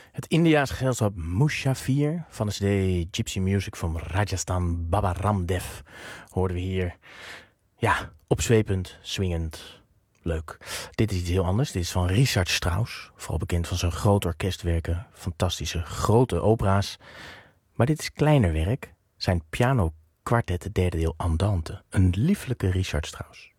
Het Indiaas gezelschap Musafir van de CD Gypsy Music van Rajasthan Baba Ramdev hoorden we hier. Ja, opzwepend, swingend, leuk. Dit is iets heel anders. Dit is van Richard Strauss, vooral bekend van zijn grote orkestwerken, fantastische grote opera's. Maar dit is kleiner werk, zijn pianokwartet, het derde deel Andante. Een lieflijke Richard Strauss.